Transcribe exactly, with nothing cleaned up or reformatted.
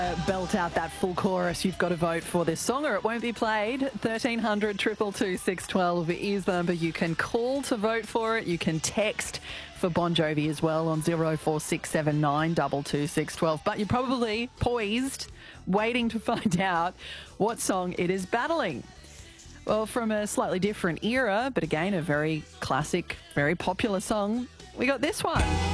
Uh, belt out that full chorus. You've got to vote for this song or it won't be played. thirteen hundred, two two two, six one two is the number you can call to vote for it. You can text for Bon Jovi as well on zero four six seven nine two two six one two. But you're probably poised, waiting to find out what song it is battling. Well, from a slightly different era, but again, a very classic, very popular song, we got this one.